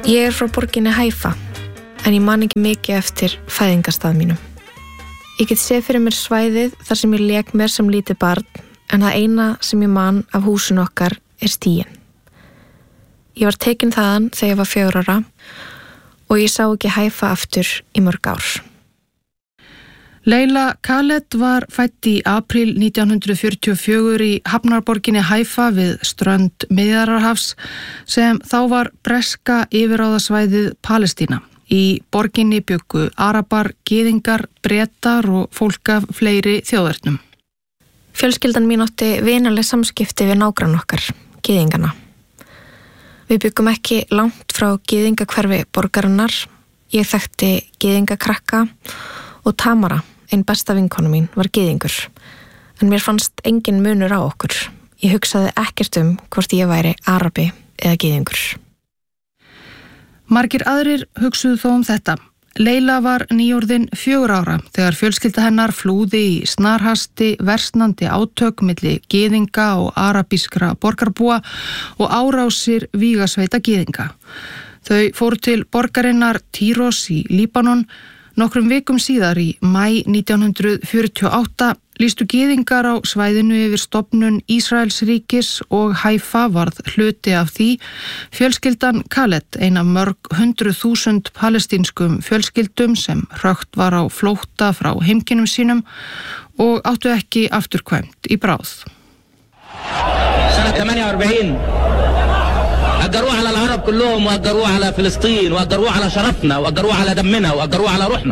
Ég frá borginni Haifa, en ég man ekki mikið eftir fæðingarstað mínum. Ég get séð fyrir mér svæðið þar sem ég lék mér sem lítið barn, en það eina sem ég man af húsinu okkar stíginn. Ég var tekin þaðan þegar ég var 4 ára og ég sá ekki Haifa aftur í mörg ár. Leila Khaled var fædd í apríl 1944 í hafnarborginni Haifa við strönd Miðjarðarhafs sem þá var breska yfirráðasvæðið Palestína. Í borginni bjuggu Arabar, Gyðingar, Bretar og fólk af fleiri þjóðernum. Fjölskyldan mín átti vinaleg samskipti við nágrann okkar, Gyðingana. Við byggum ekki langt frá gyðingahverfi borgarinnar. Ég þekkti gyðingakrakka og Tamara, ein besta vinkonu mín, var gyðingur. En mér fannst engin munur á okkur. Ég hugsaði ekkert hvort ég væri Arabi eða gyðingur. Margir aðrir hugsuðu þó þetta. Leila var nýorðin 4 ára þegar fjölskylda hennar flúði í snarhasti versnandi átök milli gyðinga og arabískra borgarbúa og árásir vígasveita gyðinga. Þau fóru til borgarinnar Týros í Líbanon. Nokkrum vikum síðar í maí 1948 lýstu gyðingar á svæðinu yfir stofnun Ísraelsríkis og Haifa varð hluti af því. Fjölskyldan Khaled, ein af mörg 100.000 palestínskum fjölskyldum sem hrökt var á flótta frá heimkynnum sínum og áttu ekki afturkvæmt í bráð. سنة 48 أجروه على العرب كلهم وأجروه على فلسطين وأجروه على شرفنا وأجروه على دمنا وأجروه على روحنا.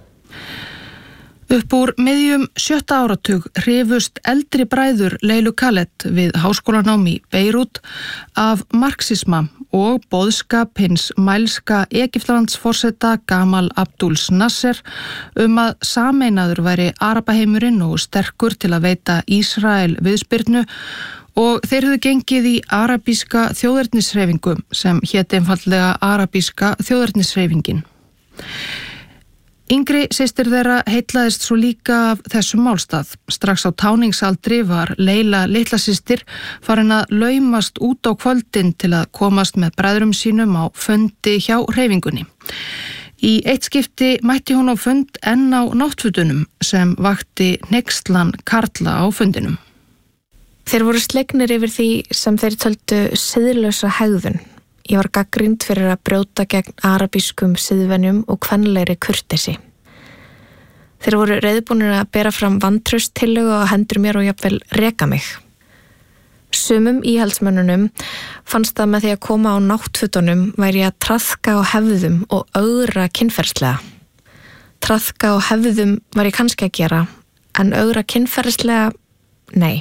Upp úr miðjum 7. áratug hrifust eldri bræður Leilu Khaled við háskólanám í Beirút af marxisma og boðskap hins mælska Egyptalandsforseta Gamal Abdul Nasser að sameinaður væri Arabaheimurinn og sterkur til að veita Ísrael viðspyrnu og þeir höfðu gengið í arabíska þjóðernishreyfingu sem hét einfaldlega arabíska þjóðernishreyfingin. Yngri systir þeirra heillaðist svo líka af þessum málstað. Strax á táningsaldri var Leila litla systir farin að laumast út á kvöldin til að komast með bræðrum sínum á fundi hjá hreyfingunni. Í eitt skipti mætti hún á fund enn á náttfötunum sem vakti hneykslan karla á fundinum. Þeir voru slegnir yfir því sem þeir töldu siðlausa hegðun. Ég var gagnrýnd fyrir að brjóta gegn arabískum siðvenjum og kvenlegri kurteisi. Þeir voru reiðbúnir að bera fram vantrauststillögu á hendur mér og jafnvel reka mig. Sumum íhaldsmönnunum fannst það með því að koma á náttfötunum væri að traðka á hefðum og ögra kynferðslega. Traðka á hefðum var ég kannski að gera, en ögra kynferðslega, nei.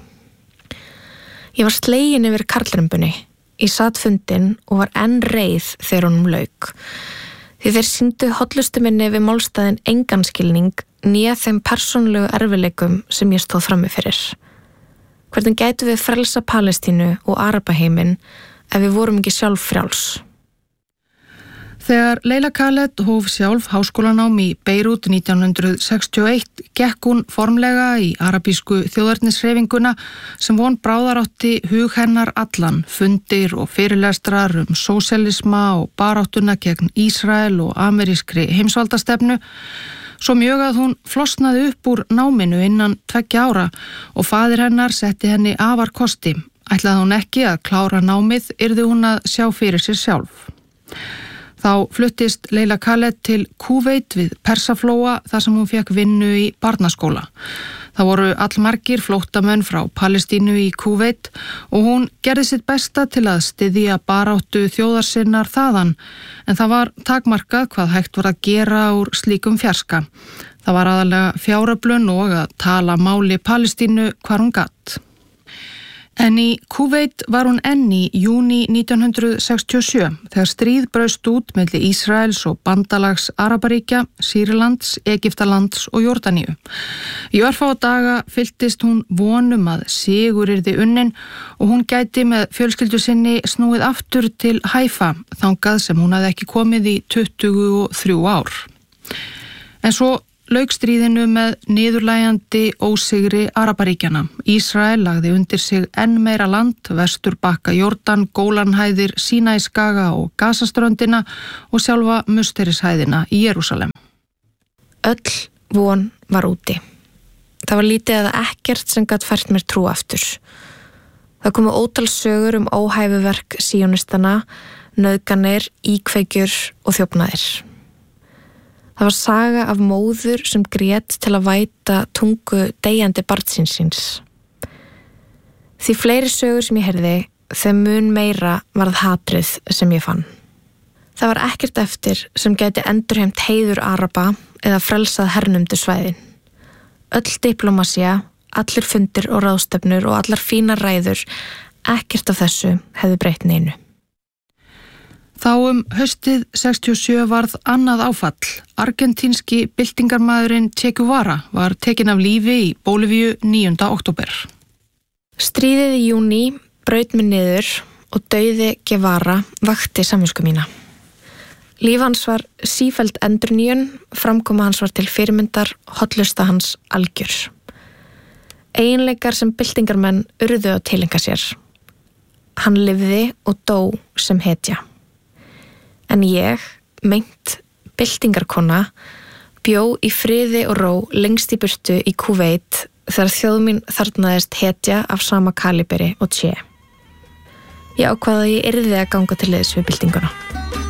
Ég var slegin yfir karlrembunni. Ég sat fundinn og var enn reið þegar honum lauk. Því þeir sýndu hollustu minni við málstæðin engan skilning né þeim persónulegu erfileikum sem ég stóð frammi fyrir. Hvernig gætu við frelsa Palestínu og Arabaheiminn ef við vorum ekki sjálf frjáls? Þegar Leila Khaled hóf sjálf háskólanám í Beirút 1961 gekk hún formlega í arabísku þjóðernishreyfinguna sem von bráðar átti hug hennar allan, fundir og fyrirlestrar sósíalisma og baráttuna gegn Ísrael og amerískri heimsvaldastefnu, svo mjög að hún flosnaði upp úr náminu innan 2 ára og faðir hennar setti henni afar kosti. Ætlaði hún ekki að klára námið, yrði hún að sjá fyrir sér sjálf. Þá fluttist Leila Khaled til Kúveit við Persaflóa þar sem hún fékk vinnu í barnaskóla. Það voru allmargir flóttamenn frá Palestínu í Kúveit og hún gerði sitt besta til að styðja baráttu þjóðarsinnar þaðan, en það var takmarkað hvað hægt var að gera úr slíkum fjarska. Það var aðalega fjáröflun og að tala máli Palestínu hvar hún gat. En í Kúveit var hún enn í júní 1967 þegar stríð braust út milli Ísraels og bandalags Arabaríkja, Sýrlands, Egyptalands og Jórdaníu. Í örfáa daga fylltist hún vonum að sigur yrði unnin og hún gæti með fjölskyldu sinni snúið aftur til Haifa, þangað sem hún hafði ekki komið í 23 ár. En svo lauk stríðinu með niðurlægjandi ósigri Arabaríkjana. Ísrael lagði undir sig enn meira land, Vesturbakka Jórdan, Gólanhæðir, Sínaískaga og Gazaströndina og sjálfa Musterishæðina í Jerúsalem. Öll von var úti. Það var lítið eða ekkert sem gat fært mér trú aftur. Það komu ótal sögur óhæfuverk síonistana, nauðganir, íkveikjur og þjófnaðir. Það var saga af móður sem grét til að væta tungu deyjandi barnsins síns. Því fleiri sögur sem ég heyrði, þeim mun meira varð hatrið sem ég fann. Það var ekkert eftir sem gæti endurheimt heiður Araba eða frelsað hernumdu svæðin. Öll diplómasía, allir fundir og ráðstefnur og allar fínar ræður, ekkert af þessu hefði breytt neinu. Þá haustið 67 varð annað áfall. Argentínski byltingarmaðurinn Che Guevara var tekinn af lífi í Bólivíu 9. október. Stríðið í júní braut mig niður og dauði Guevara vakti samvisku mína. Líf hans var sífelld endurnýjun, framkoma hans var til fyrirmyndar, hollusta hans algjör. Eiginleikar sem byltingarmenn urðu að tileinka sér. Hann lifði og dó sem hetja. En ég, meint byltingarkona, bjó í friði og ró lengst í burtu í Kúveit þegar þjóð mín þarfnaðist hetja af sama kaliberi og Che. Ég ákvað að ég yrði að ganga til liðs við byltinguna.